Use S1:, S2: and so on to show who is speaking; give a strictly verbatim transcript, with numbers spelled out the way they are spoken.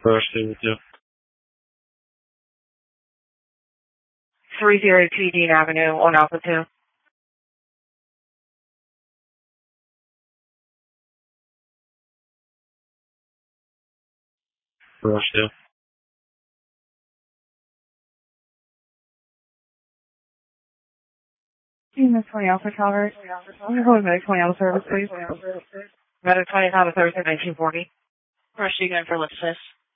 S1: Rush two with you.
S2: three oh two Dean Avenue on Alpha two.
S1: Rush two.
S2: Miss twenty Alpha Tower. I'm going to go to Medic twenty Alpha service, please. Medic twenty Alpha Thursday, nineteen forty.
S3: Rush, you going for lift assist?